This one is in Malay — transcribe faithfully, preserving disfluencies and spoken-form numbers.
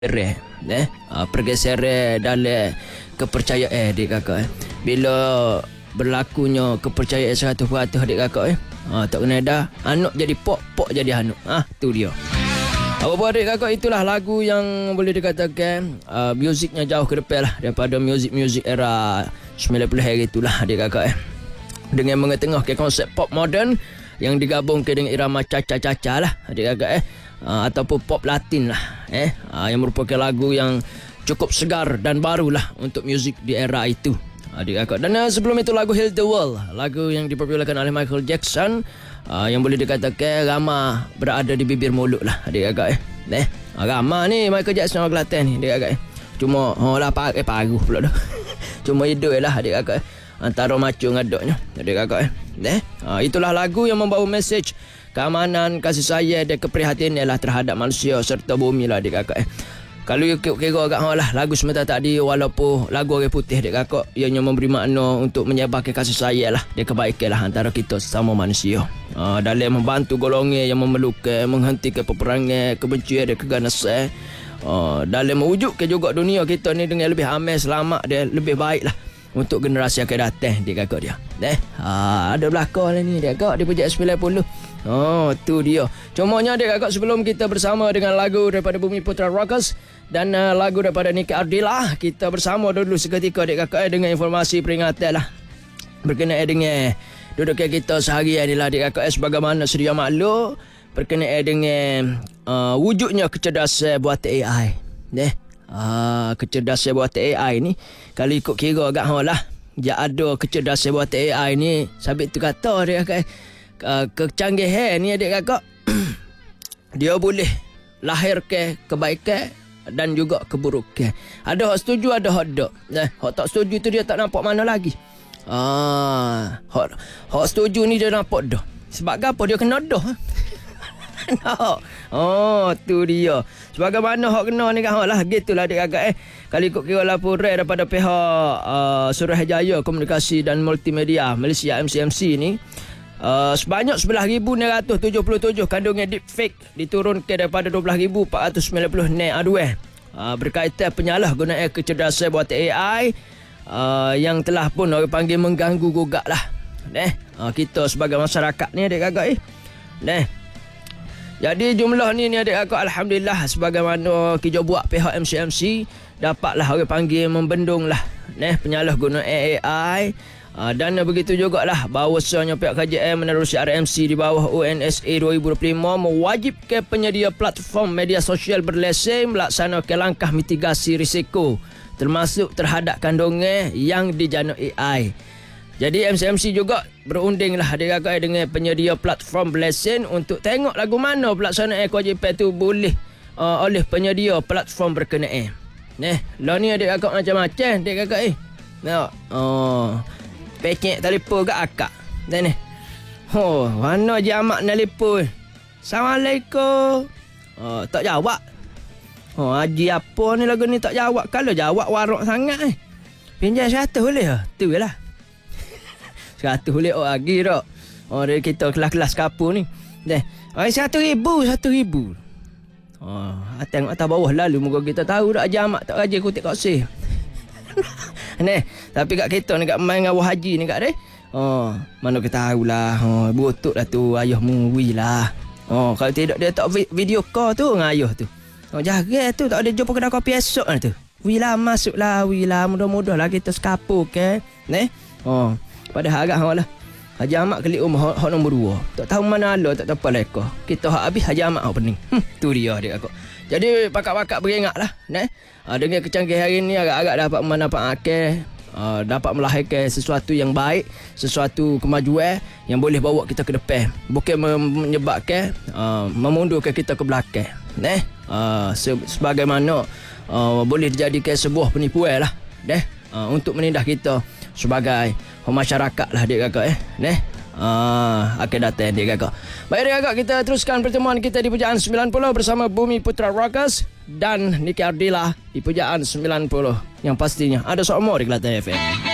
eh uh, pergeseran dalam kepercayaan adik kakak eh. Bila berlakunya kepercayaan seratus peratus adik kakak eh. Uh, tak kena dah anak jadi pok, pok jadi anak. Ah, tu dia. Apa-apa adik kakak, itulah lagu yang boleh dikatakan uh, musiknya jauh ke depan lah daripada muzik-muzik era sembilan puluh hari itulah adik kakak eh. Dengan mengetengahkan konsep pop modern yang digabungkan dengan irama caca-caca lah adik kakak eh. Uh, ataupun pop latin lah eh uh, yang merupakan lagu yang cukup segar dan barulah untuk muzik di era itu adik kakak. Dan uh, sebelum itu lagu Heal the World, lagu yang dipopularkan oleh Michael Jackson, uh, yang boleh dikatakan Rama berada di bibir mulut lah adik kakak eh. Eh uh, Rama ni Michael Jackson orang Kelantan ni adik kakak eh. Cuma oh lah pakai paruh pula dah. Cuma hidup lah adik kakak eh. Antara macu ngadoknya adik kakak eh. Eh uh, itulah lagu yang membawa mesej keamanan, kasih sayang dan keprihatinan lah terhadap manusia serta bumi lah adik kakak eh. Kalau you kira agak lah lagu sementara tadi, walaupun lagu orang putih adik kakak, ianya memberi makna untuk menyebarkan kasih sayang lah dan kebaikan lah antara kita sesama manusia, uh, dalam membantu golongan yang memerlukan, menghentikan peperangan, kebencian dan keganasan, uh, dalam mewujudkan juga dunia kita ni dengan lebih aman, selamat dan lebih baik lah untuk generasi akan datang dia kakak dia. Eh, ha, ada belakang lah ni dia kakak di pejak sembilan puluh. Oh, tu dia. Cumanya dia kakak, sebelum kita bersama dengan lagu daripada Bumi Putra Rockers dan uh, lagu daripada Niki Ardila, kita bersama dulu seketika dia kakak dengan informasi peringatan lah berkenaan dengan duduk kita seharian ni lah dia kakak, sebagaimana sedia maklum berkenaan dengan uh, wujudnya kecerdasan buatan A I. Eh, Ah, kecerdasan buatan A I ni, kalau ikut kira agak hang lah, dia ada kecerdasan buatan A I ni, sabit tu kata dia kakak, uh, kecanggihan ni adik kakak dia boleh lahirkan kebaikan dan juga keburukan. Ada hak setuju, ada hak tak. Nah, hak tak setuju tu dia tak nampak mana lagi. Ah, hak hak setuju ni dia nampak dah. Sebab apa dia kena dah? No. Oh, tu dia. Sebagaimana hak kena ni kan lah, gitulah adik kakak eh. Kalau ikut kira laporan daripada pihak uh, Suruhanjaya Komunikasi dan Multimedia Malaysia M C M C ni, uh, sebanyak sebelas ribu enam ratus tujuh puluh tujuh kandungan deepfake diturunkan daripada dua belas ribu empat ratus sembilan puluh net aduan uh, berkaitan penyalahgunaan kecerdasan buatan A I uh, yang telah pun orang panggil mengganggu gugat lah eh, uh, kita sebagai masyarakat ni adik kakak eh. Nah, jadi jumlah ni ni adik kakak, alhamdulillah sebagaimana kita buat pihak M C M C dapatlah orang panggil membendung lah neh penyalahgunaan A I, uh, dan begitu jugalah bahawasanya pihak K J M menerusi R M C di bawah U N S A dua ribu dua puluh lima mewajibkan penyedia platform media sosial berlesen melaksanakan langkah mitigasi risiko termasuk terhadap kandungan yang dijana A I. Jadi M C M C juga berunding lah adik kakak dengan penyedia platform berlesen untuk tengok lagu mana pelaksanaan kewajipan tu boleh uh, oleh penyedia platform berkenaan. Nah, lah ni adik kakak macam-macam adik kakak eh. Tengok. Oh. Pekek telefon kat akak. Dan ni. Oh, mana jamak telefon. Assalamualaikum. Oh, tak jawab. Oh, haji apa ni lagu ni tak jawab. Kalau jawab warok sangat eh. Pinjam seratus boleh lah. Tu lah. Seratus boleh oh lagi tak. Oh, dari kita kelas-kelas kapur ni. Dah. Oh, satu ribu, satu ribu. Oh, tengok atas bawah lalu muka kita tahu tak jamak tak raja kutik kat sih. Neh, tapi kat kita ni kat main ngawah haji ni kat deh. Oh, mana kita tahulah. Oh, botoklah tu ayahmu wi lah. Oh, kalau tidak dia tak video call tu dengan ayah tu. Oh, jaga tu tak ada jumpa kedai kopi esok lah tu. Wi lah masuklah, wi lah mudah-mudah lah kita sekapur ke. Neh. Oh, padahal agak hang lah. Haji Ahmad kali umur hak nombor dua. Tak tahu mana ala, tak tahu apa leka. Kita hak habis Haji Ahmad hak pening. Hmm, tu dia adik aku. Jadi pakak-pakak beringatlah, nah. Uh, dengan kecanggihan hari ni agak-agak dapat memanfaatkan, uh, dapat melahirkan sesuatu yang baik, sesuatu kemajuan yang boleh bawa kita ke depan. Bukan menyebabkan uh, memundurkan kita ke belakang. Nah, uh, se- sebagaimana uh, boleh dijadikan sebuah penipuan lah, nah, uh, untuk menindas kita sebagai masyarakat lah adik kakak eh. Neh. Ah, akan datang adik kakak. Baik adik kakak, kita teruskan pertemuan kita di Pujaan sembilan puluh bersama Bumi Putra Rockers dan Niki Ardila di Pujaan sembilan puluh yang pastinya ada seumur di Kelantan F M.